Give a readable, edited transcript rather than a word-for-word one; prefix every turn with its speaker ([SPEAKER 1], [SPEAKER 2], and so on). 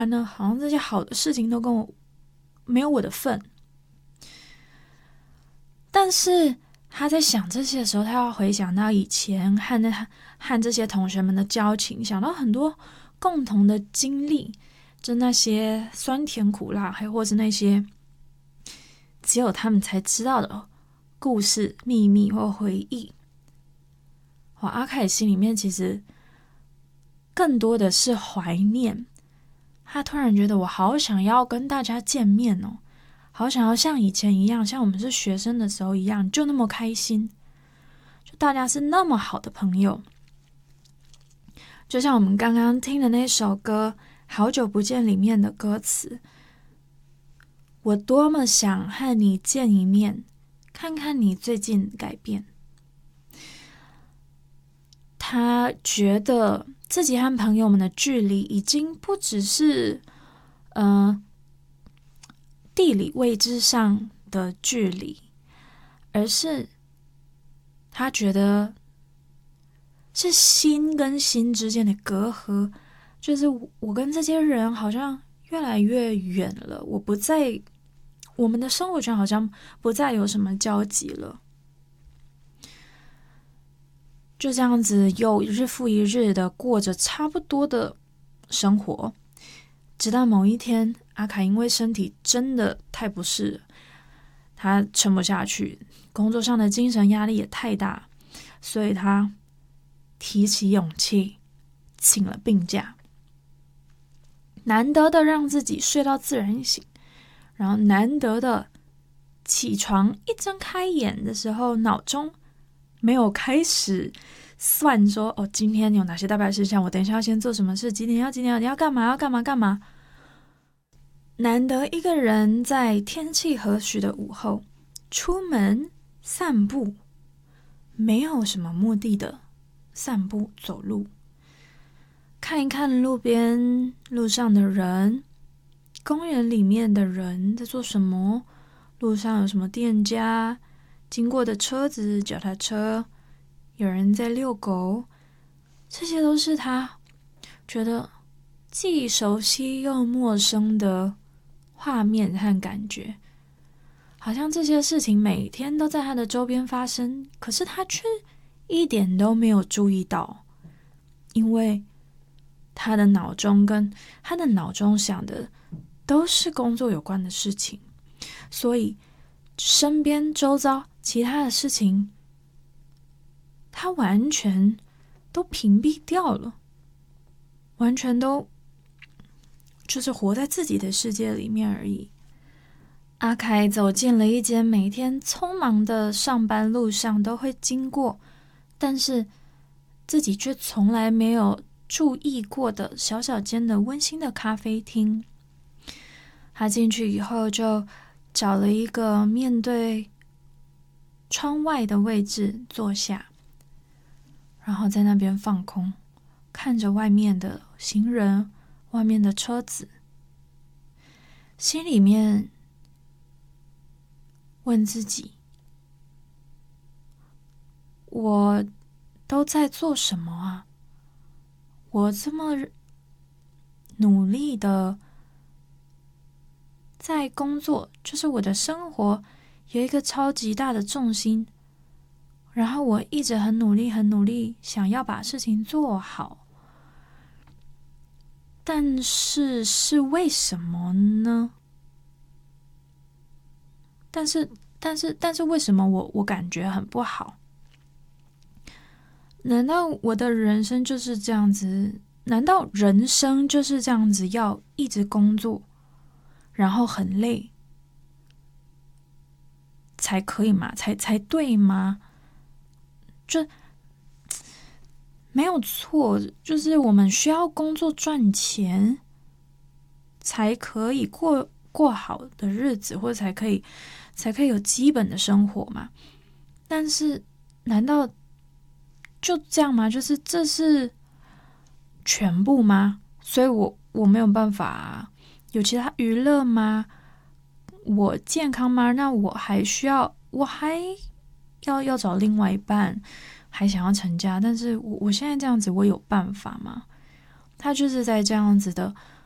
[SPEAKER 1] 呢，好像这些好的事情都跟我没有我的份。但是他在想这些的时候，他要回想到以前和这些同学们的交情，想到很多共同的经历，就那些酸甜苦辣，还或是那些只有他们才知道的故事、秘密或回忆。阿凯心里面其实更多的是怀念。他突然觉得我好想要跟大家见面哦，好想要像以前一样，像我们是学生的时候一样，就那么开心，就大家是那么好的朋友。就像我们刚刚听的那首歌《好久不见》里面的歌词，我多么想和你见一面，看看你最近改变。他觉得自己和朋友们的距离已经不只是地理位置上的距离，而是他觉得是心跟心之间的隔阂，就是我跟这些人好像越来越远了，我们的生活圈好像不再有什么交集了。就这样子又日复一日的过着差不多的生活，直到某一天，阿凯因为身体真的太不适了，他撑不下去，工作上的精神压力也太大，所以他提起勇气请了病假，难得的让自己睡到自然醒，然后难得的起床一睁开眼的时候，脑中没有开始算说今天有哪些大白事项，我等一下要先做什么事，几点要干嘛干嘛。难得一个人在天气和煦的午后出门散步，没有什么目的的散步走路，看一看路上的人，公园里面的人在做什么，路上有什么店家，经过的车子、脚踏车，有人在遛狗，这些都是他觉得既熟悉又陌生的画面和感觉，好像这些事情每天都在他的周边发生，可是他却一点都没有注意到，因为他的脑中想的都是工作有关的事情，所以身边周遭其他的事情他完全都屏蔽掉了，完全都就是活在自己的世界里面而已。阿凯走进了一间每天匆忙的上班路上都会经过，但是自己却从来没有注意过的小小间的温馨的咖啡厅。他进去以后就找了一个面对窗外的位置坐下，然后在那边放空，看着外面的行人，外面的车子，心里面问自己，我都在做什么啊？我这么努力的在工作，就是我的生活有一个超级大的重心，然后我一直很努力想要把事情做好，但是为什么呢？但是为什么我感觉很不好？难道我的人生就是这样子？难道人生就是这样子，要一直工作，然后很累才可以吗？才对吗？就没有错，就是我们需要工作赚钱，才可以过好的日子，或者才可以有基本的生活嘛。但是难道就这样吗？就是这是全部吗？所以我没有办法有其他娱乐吗？我健康吗？那我还要找另外一半，还想要成家，但是我现在这样子，我有办法吗？他就是在这样子的